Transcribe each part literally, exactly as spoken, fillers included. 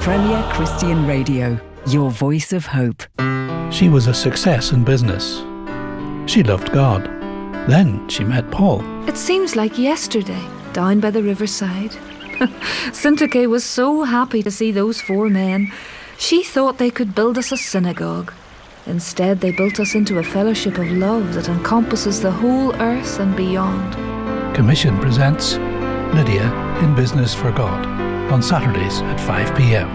Premier Christian Radio, your voice of hope. She was a success in business. She loved God. Then she met Paul. It seems like yesterday, down by the riverside. Syntyche was so happy to see those four men. She thought they could build us a synagogue. Instead, they built us into a fellowship of love that encompasses the whole earth and beyond. Commission presents Lydia in Business for God on Saturdays at five p.m.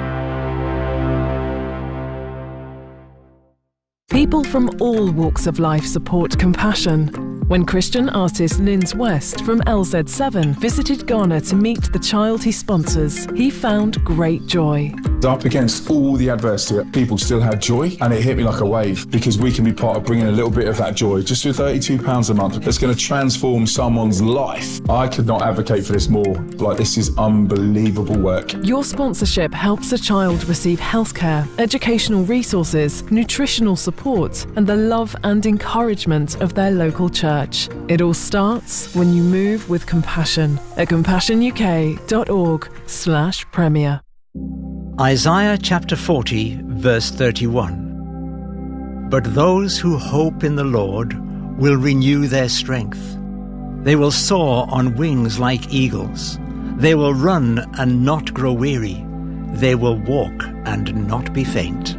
People from all walks of life support Compassion. When Christian artist Linz West from L Z seven visited Ghana to meet the child he sponsors, he found great joy. Up against all the adversity, people still had joy, and it hit me like a wave, because we can be part of bringing a little bit of that joy just for thirty-two pounds a month. That's going to transform someone's life. I could not advocate for this more. Like, this is unbelievable work. Your sponsorship helps a child receive healthcare, educational resources, nutritional support, and the love and encouragement of their local church. It all starts when you move with Compassion at compassionuk.org slash premier. Isaiah chapter forty, verse thirty-one. But those who hope in the Lord will renew their strength. They will soar on wings like eagles. They will run and not grow weary. They will walk and not be faint.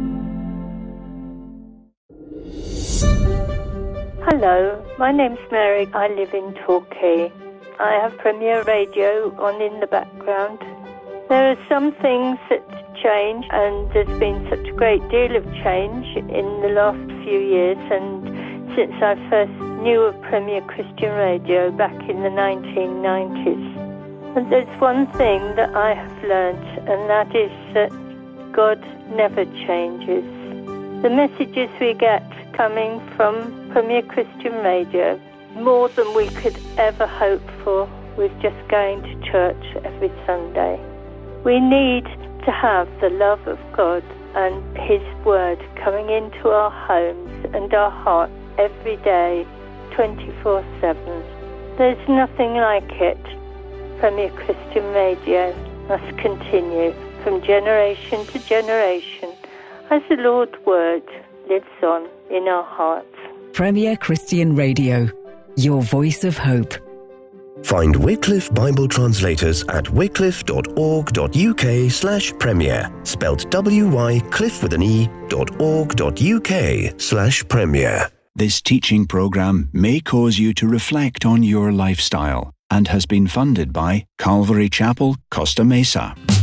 Hello, my name's Mary. I live in Torquay. I have Premier Radio on in the background. There are some things that change, and there's been such a great deal of change in the last few years, and since I first knew of Premier Christian Radio back in the nineteen nineties. And there's one thing that I have learnt, and that is that God never changes. The messages we get coming from Premier Christian Radio, more than we could ever hope for with just going to church every Sunday. We need to have the love of God and His Word coming into our homes and our hearts every day, twenty-four seven. There's nothing like it. Premier Christian Radio must continue from generation to generation as the Lord's Word lives on in our hearts. Premier Christian Radio, your voice of hope. Find Wycliffe Bible Translators at wycliffe.org.uk slash premier, spelt W-Y, cliff with an E, dot org dot UK slash premier. This teaching program may cause you to reflect on your lifestyle and has been funded by Calvary Chapel, Costa Mesa.